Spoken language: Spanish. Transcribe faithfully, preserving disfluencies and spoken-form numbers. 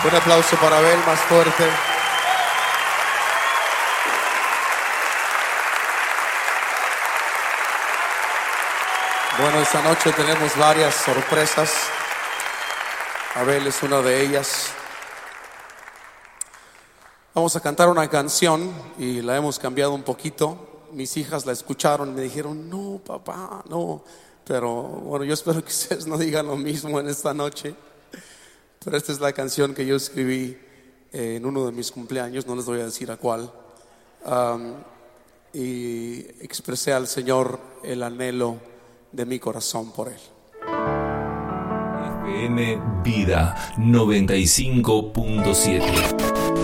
Un aplauso para Abel, más fuerte. Bueno, esta noche tenemos varias sorpresas. Abel es una de ellas. Vamos a cantar una canción y la hemos cambiado un poquito. Mis hijas la escucharon y me dijeron, no, papá, no. Pero bueno, yo espero que ustedes no digan lo mismo en esta noche. Pero esta es la canción que yo escribí en uno de mis cumpleaños, no les voy a decir a cuál. Um, y expresé al Señor el anhelo de mi corazón por Él. F M Vida noventa y cinco punto siete.